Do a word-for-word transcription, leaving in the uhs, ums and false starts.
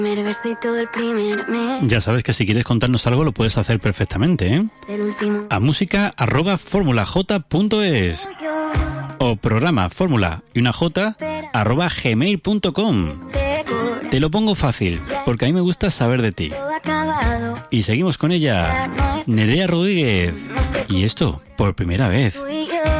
Ya sabes que si quieres contarnos algo lo puedes hacer perfectamente, ¿eh? A música arroba formulaj.es o programa fórmula y una j arroba gmail punto com. Te lo pongo fácil, porque a mí me gusta saber de ti. Y seguimos con ella, Nerea Rodríguez. Y esto, por primera vez.